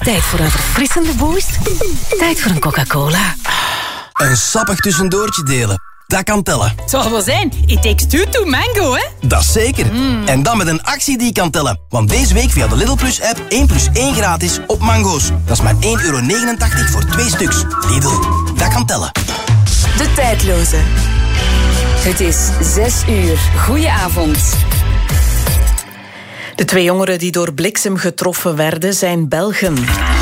Tijd voor een verfrissende boost. Tijd voor een Coca-Cola. Een sappig tussendoortje delen. Dat kan tellen. Het zal wel zijn. It takes two to mango, hè? Dat zeker. En dan met een actie die kan tellen. Want deze week via de Lidl Plus-app 1 + 1 gratis op mango's. Dat is maar €1,89 voor 2 stuks. Lidl, dat kan tellen. De tijdloze. Het is 6 uur. Goedenavond. De 2 jongeren die door bliksem getroffen werden zijn Belgen.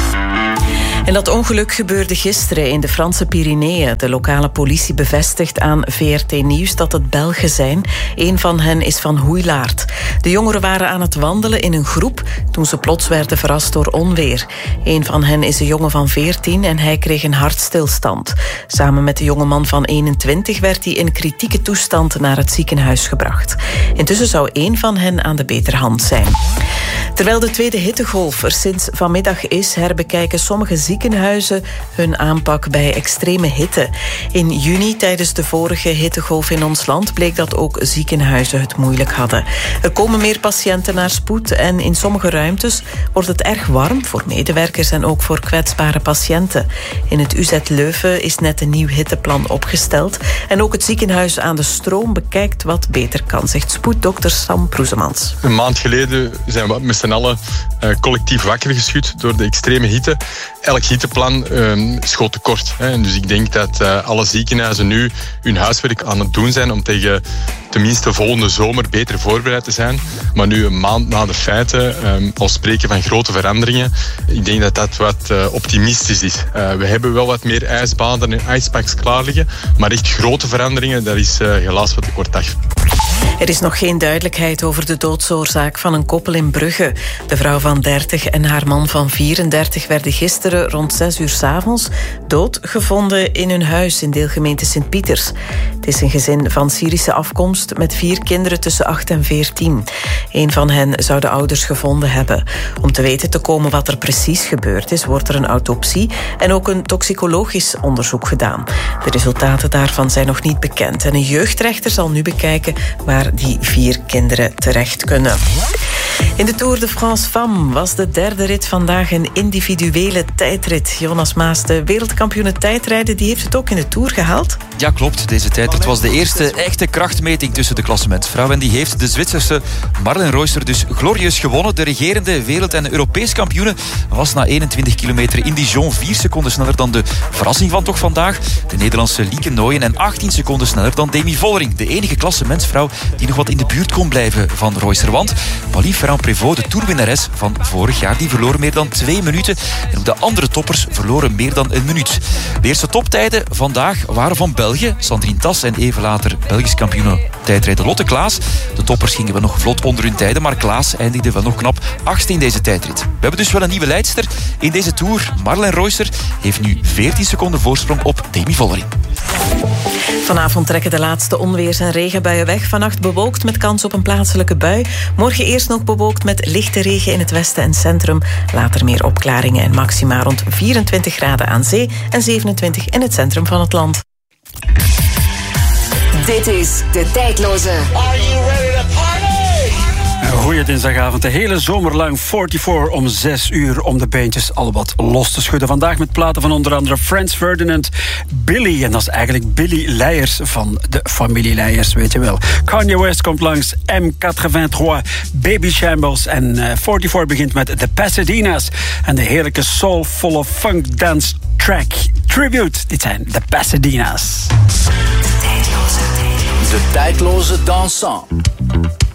En dat ongeluk gebeurde gisteren in de Franse Pyreneeën. De lokale politie bevestigt aan VRT Nieuws dat het Belgen zijn. Een van hen is van Hoeilaard. De jongeren waren aan het wandelen in een groep toen ze plots werden verrast door onweer. Een van hen is een jongen van 14 en hij kreeg een hartstilstand. Samen met de jongeman van 21 werd hij in kritieke toestand naar het ziekenhuis gebracht. Intussen zou één van hen aan de beterhand zijn. Terwijl de tweede hittegolf er sinds vanmiddag is, herbekijken sommige ziekenhuizen hun aanpak bij extreme hitte. In juni, tijdens de vorige hittegolf in ons land, bleek dat ook ziekenhuizen het moeilijk hadden. Er komen meer patiënten naar spoed en in sommige ruimtes wordt het erg warm voor medewerkers en ook voor kwetsbare patiënten. In het UZ Leuven is net een nieuw hitteplan opgesteld en ook het ziekenhuis aan de Stroom bekijkt wat beter kan, zegt spoeddokter Sam Proesemans. Een maand geleden zijn we met z'n allen collectief wakker geschud door de extreme hitte. Elk hitteplan schoot tekort. Dus ik denk dat alle ziekenhuizen nu hun huiswerk aan het doen zijn om tegen tenminste volgende zomer beter voorbereid te zijn. Maar nu een maand na de feiten al spreken van grote veranderingen. Ik denk dat dat wat optimistisch is. We hebben wel wat meer ijsbaden en ijspaks klaar liggen, maar echt grote veranderingen, dat is helaas wat te kort dag. Er is nog geen duidelijkheid over de doodsoorzaak van een koppel in Brugge. De vrouw van 30 en haar man van 34 werden gisteren rond 6 uur 's avonds dood gevonden in hun huis in deelgemeente Sint-Pieters. Het is een gezin van Syrische afkomst met 4 kinderen tussen 8 en 14. Een van hen zou de ouders gevonden hebben. Om te weten te komen wat er precies gebeurd is, wordt er een autopsie en ook een toxicologisch onderzoek gedaan. De resultaten daarvan zijn nog niet bekend en een jeugdrechter zal nu bekijken waar die 4 kinderen terecht kunnen. In de Tour de France Femmes was de derde rit vandaag een individuele tijdrit. Jonas Maas, de wereldkampioene tijdrijden, die heeft het ook in de Tour gehaald? Ja, klopt. Deze tijdrit was de eerste echte krachtmeting tussen de klassementsvrouwen. En die heeft de Zwitserse Marlen Reusser dus glorieus gewonnen. De regerende wereld- en Europees kampioene was na 21 kilometer in Dijon 4 seconden sneller dan de verrassing van toch vandaag. De Nederlandse Lieke Nooyen en 18 seconden sneller dan Demi Vollering. De enige klassementsvrouw die nog wat in de buurt kon blijven van Reusser. Want Pauline Ferrand-Prévot, de toerwinnares van vorig jaar, die verloor meer dan 2 minuten. En ook de andere toppers verloren meer dan 1 minuut. De eerste toptijden vandaag waren van België. Sandrine Tas en even later Belgisch kampioene tijdrijder Lotte Klaas. De toppers gingen wel nog vlot onder hun tijden, maar Klaas eindigde wel nog knap 8e in deze tijdrit. We hebben dus wel een nieuwe leidster in deze Tour. Marlen Reusser heeft nu 14 seconden voorsprong op Demi Vollering. Vanavond trekken de laatste onweers- en regenbuien weg. Vannacht bewolkt met kans op een plaatselijke bui. Morgen eerst nog bewolkt met lichte regen in het westen en centrum. Later meer opklaringen en maxima rond 24 graden aan zee en 27 in het centrum van het land. Dit is De Tijdloze. Are you ready to party? Goeie dinsdagavond. De hele zomer lang 44 om 6 uur om de beentjes al wat los te schudden. Vandaag met platen van onder andere Franz Ferdinand, Billy. En dat is eigenlijk Billy Leyers van de familie Leyers, weet je wel. Kanye West komt langs, M83, Baby Shambles. En 44 begint met The Pasadena's. En de heerlijke soulvolle funk dance track Tribute. Dit zijn The Pasadena's. De tijdloze dansant.